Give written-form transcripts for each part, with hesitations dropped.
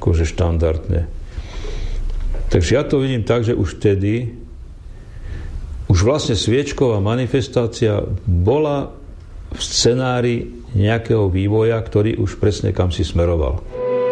akože štandardne. Takže ja to vidím tak, že už vlastne sviečková manifestácia bola v scenári nejakého vývoja, ktorý už presne kam si smeroval.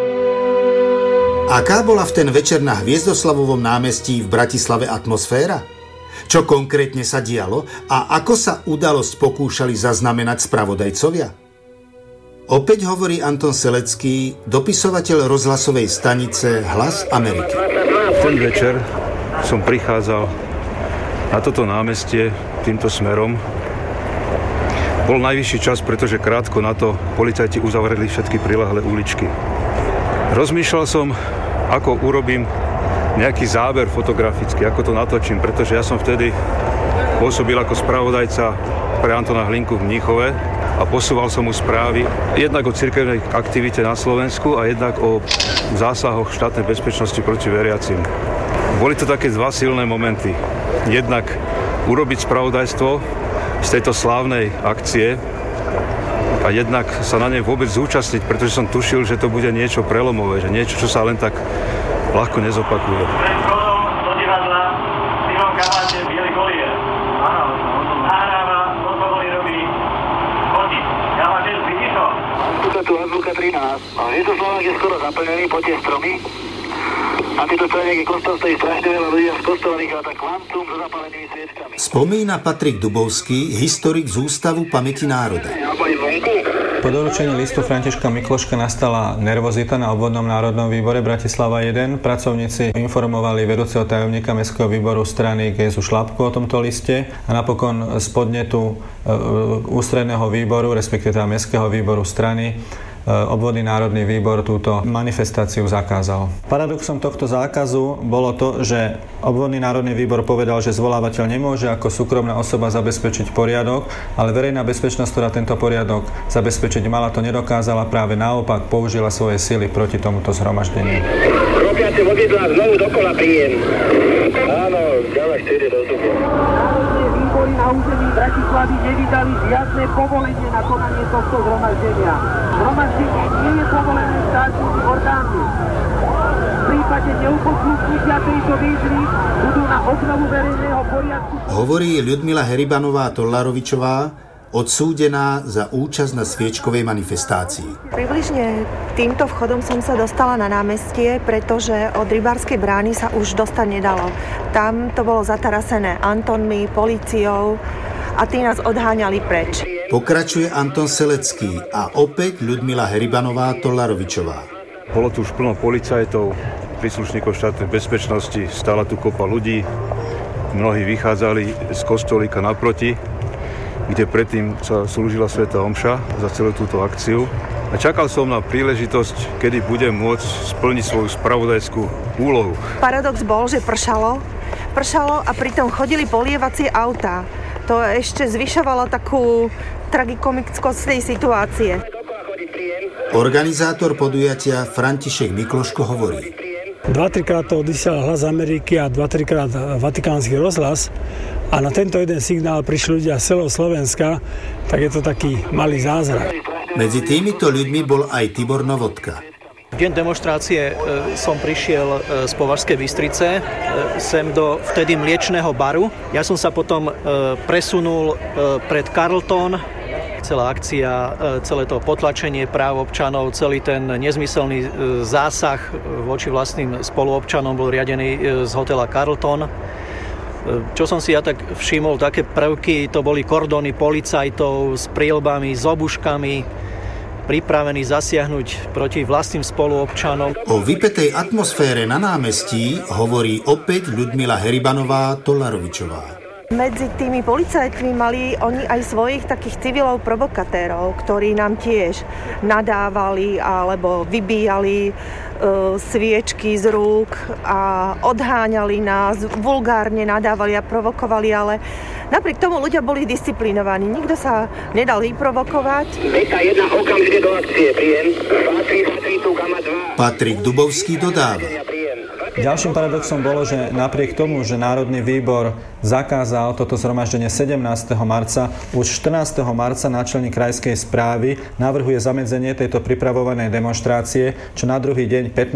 Aká bola v ten večer na Hviezdoslavovom námestí v Bratislave atmosféra? Čo konkrétne sa dialo a ako sa udalosť pokúšali zaznamenať spravodajcovia? Opäť hovorí Anton Selecký, dopisovateľ rozhlasovej stanice Hlas Ameriky. Ten večer som prichádzal na toto námestie týmto smerom. Bol najvyšší čas, pretože krátko na to policajti uzavreli všetky priľahlé uličky. Rozmýšľal som, ako urobím nejaký záber fotografický, ako to natočím, pretože ja som vtedy pôsobil ako spravodajca pre Antona Hlinku v Mníchove a posúval som mu správy jednak o cirkevnej aktivite na Slovensku a jednak o zásahoch štátnej bezpečnosti proti veriacim. Boli to také dva silné momenty. Jednak urobiť spravodajstvo z tejto slávnej akcie a jednak sa na nej vôbec zúčastniť, pretože som tušil, že to bude niečo prelomové, že niečo, čo sa len tak ľahko nezopakuje. Tuto tu Azbuka 13. Je to Slovák je skoro zaplnený po tie stromy. A tieto to je nejaký kostol, stojí strašne veľa ľudí z kostolných a tak kvantum so zapálenými sviečkami. Spomína Patrik Dubovský, historik z Ústavu pamäti národa. Po doručení listu Františka Mikloška nastala nervozita na obvodnom národnom výbore Bratislava 1. Pracovníci informovali vedúceho tajomníka mestského výboru strany Gézu Šlapku o tomto liste a napokon z podnetu ústredného výboru, respektíve mestského výboru strany, obvodný národný výbor túto manifestáciu zakázal. Paradoxom tohto zákazu bolo to, že obvodný národný výbor povedal, že zvolávateľ nemôže ako súkromná osoba zabezpečiť poriadok, ale verejná bezpečnosť, ktorá tento poriadok zabezpečiť mala, to nedokázala, práve naopak použila svoje sily proti tomuto zhromaždeniu. Kropiace vozidlá znovu dokola príjem. Áno, ďalej 4 do vzduchu. Výbory na území Bratislavy nevydali žiadne povolenie na konanie tohto zhromaždenia. Zhromaždenie nie je povolené štátnymi orgánmi. V prípade neuposlušnutia tejto výzvy budú na obnovu verejného poriadku. Hovorí Ľudmila Heribanová-Tollarovičová, odsúdená za účasť na sviečkovej manifestácii. Približne týmto vchodom som sa dostala na námestie, pretože od Rybárskej brány sa už dostať nedalo. Tam to bolo zatarasené Antonmi, políciou a tí nás odháňali preč. Pokračuje Anton Selecký a opäť Ľudmila Heribanová-Tollarovičová. Bolo tu už plno policajtov, príslušníkov štátnej bezpečnosti, stála tu kopa ľudí, mnohí vychádzali z kostolíka naproti, kde predtým sa slúžila svätá omša za celú túto akciu. A čakal som na príležitosť, kedy budem môcť splniť svoju spravodajskú úlohu. Paradox bol, že pršalo a pritom chodili polievacie autá. To ešte zvyšovalo takú tragikomickosť tej situácie. Organizátor podujatia František Mikloško hovorí. 2-3 krát to odvysielal Hlas Ameriky a 2-3 krát Vatikánsky rozhlas. A na tento jeden signál prišli ľudia z celého Slovenska, tak je to taký malý zázrak. Medzi týmito ľuďmi bol aj Tibor Novodka. Deň demonštrácie som prišiel z Považskej Bystrice sem do vtedy mliečného baru. Ja som sa potom presunul pred Carlton. Celá akcia, celé to potlačenie práv občanov, celý ten nezmyselný zásah voči vlastným spoluobčanom bol riadený z hotela Carlton. Čo som si ja tak všimol, také prvky, to boli kordóny policajtov s príľbami, s obuškami, pripravení zasiahnuť proti vlastným spoluobčanom. O vypätej atmosfére na námestí hovorí opäť Ľudmila Heribanová-Tollarovičová. Medzi tými policajtmi mali oni aj svojich takých civilov provokatérov, ktorí nám tiež nadávali alebo vybíjali sviečky z rúk a odháňali nás, vulgárne nadávali a provokovali, ale napriek tomu ľudia boli disciplinovaní. Nikto sa nedal vyprovokovať. Beta 1 okamžite do akcie, príjem. Patrik Dubovský dodáva. Ďalším paradoxom bolo, že napriek tomu, že Národný výbor zakázal toto zhromaždenie 17. marca, už 14. marca náčelník krajskej správy navrhuje zamedzenie tejto pripravovanej demonštrácie, čo na druhý deň 15.